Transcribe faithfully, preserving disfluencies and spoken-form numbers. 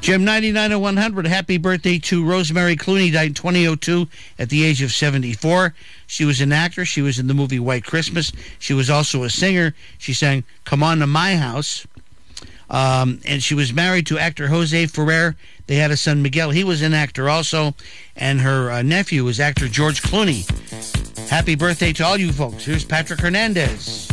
Jim, ninety-nine oh one hundred, happy birthday to Rosemary Clooney, died in twenty oh two at the age of seventy-four. She was an actress. She was in the movie White Christmas. She was also a singer. She sang Come On to My House. Um, and she was married to actor Jose Ferrer. They had a son, Miguel. He was an actor also. And her uh, nephew was actor George Clooney. Happy birthday to all you folks. Here's Patrick Hernandez.